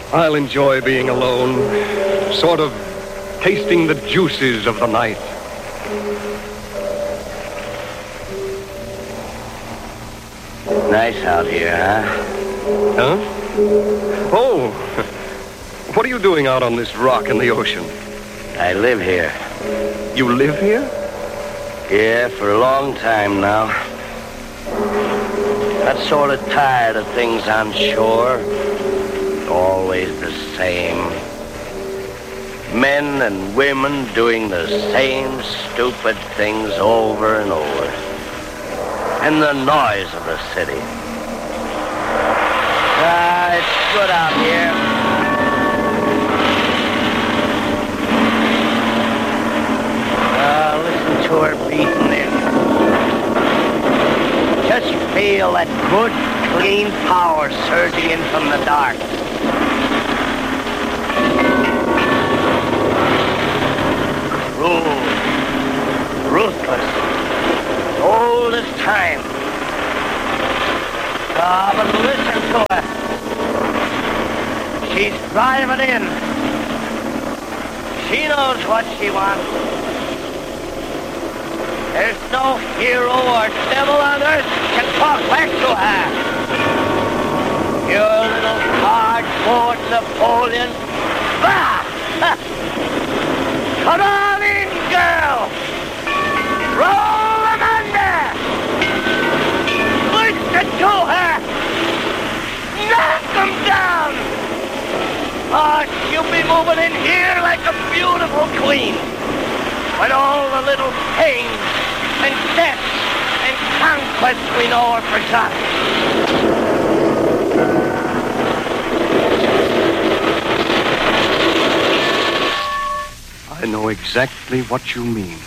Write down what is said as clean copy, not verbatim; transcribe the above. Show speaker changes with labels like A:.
A: I'll enjoy being alone, sort of tasting the juices of the night.
B: Nice out here, huh?
A: Huh? Oh, what are you doing out on this rock in the ocean?
B: I live here.
A: You live here?
B: Yeah, for a long time now. Got sort of tired of things on shore. Always the same. Men and women doing the same stupid things over and over. And the noise of the city. It's good out here. Listen to her beating it. Just feel that good, clean power surging in from the dark. Cruel, ruthless, old as time. But listen to her. She's driving in. She knows what she wants. There's no hero or devil on earth can talk back to her. Your little cardboard Napoleon. Bah! Come on in, girl! Roll them under! Listen to her! Knock them down! Oh, she'll be moving in here like a beautiful queen. With all the little pains and deaths and conquests we know are forgotten.
A: I know exactly what you mean.